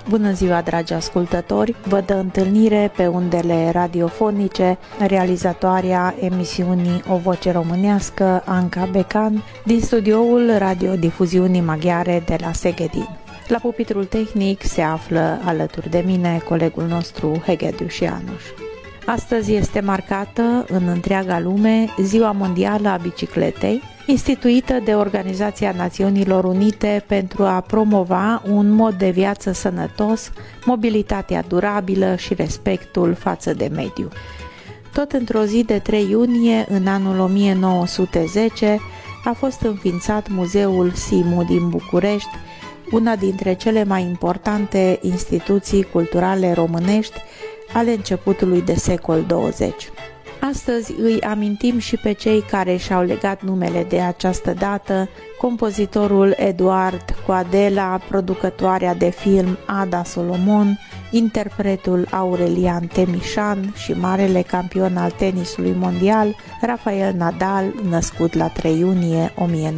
Bună ziua, dragi ascultători! Vă dă întâlnire pe undele radiofonice realizatoarea emisiunii O Voce Românească, Anca Becan, din studioul radiodifuziunii maghiare de la Szegedin. La pupitrul tehnic se află alături de mine colegul nostru Hegedius János. Astăzi este marcată în întreaga lume Ziua Mondială a Bicicletei, instituită de Organizația Națiunilor Unite pentru a promova un mod de viață sănătos, mobilitatea durabilă și respectul față de mediu. Tot într-o zi de 3 iunie, în anul 1910, a fost înființat Muzeul Simu din București, una dintre cele mai importante instituții culturale românești ale începutului de secol 20. Astăzi îi amintim și pe cei care și-au legat numele de această dată, compozitorul Eduard Coadela, producătoarea de film Ada Solomon, interpretul Aurelian Temișan și marele campion al tenisului mondial, Rafael Nadal, născut la 3 iunie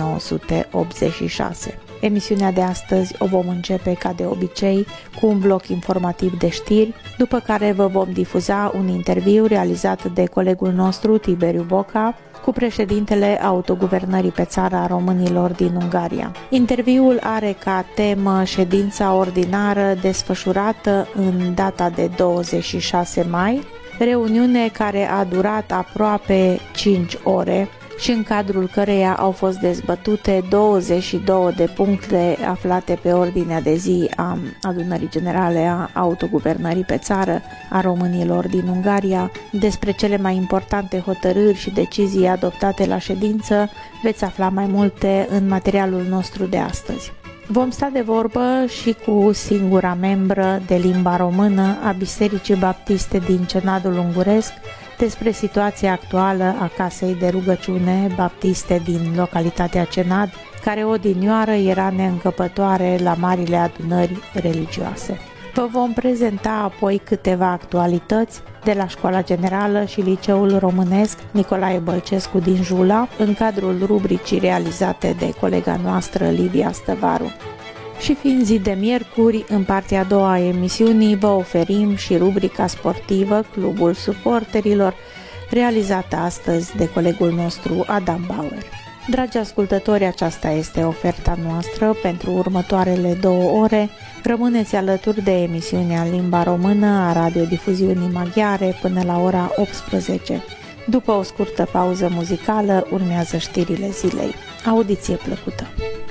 1986. Emisiunea de astăzi o vom începe ca de obicei cu un bloc informativ de știri, după care vă vom difuza un interviu realizat de colegul nostru Tiberiu Boca cu președintele autoguvernării pe țara românilor din Ungaria. Interviul are ca temă ședința ordinară desfășurată în data de 26 mai, reuniune care a durat aproape 5 ore, și în cadrul căreia au fost dezbătute 22 de puncte aflate pe ordinea de zi a Adunării Generale a Autoguvernării pe țară a românilor din Ungaria. Despre cele mai importante hotărâri și decizii adoptate la ședință veți afla mai multe în materialul nostru de astăzi. Vom sta de vorbă și cu singura membră de limba română a Bisericii Baptiste din Cenadul Unguresc despre situația actuală a Casei de Rugăciune Baptiste din localitatea Cenad, care odinioară era neîncăpătoare la marile adunări religioase. Vă vom prezenta apoi câteva actualități de la Școala Generală și Liceul Românesc Nicolae Bălcescu din Jula, în cadrul rubricii realizate de colega noastră Livia Stăvaru. Și fiind zi de miercuri, în partea a doua a emisiunii vă oferim și rubrica sportivă Clubul Suporterilor, realizată astăzi de colegul nostru Adam Bauer. Dragi ascultători, aceasta este oferta noastră pentru următoarele 2 ore. Rămâneți alături de emisiunea în limba română a radiodifuziunii maghiare până la ora 18. După o scurtă pauză muzicală, urmează știrile zilei. Audiție plăcută!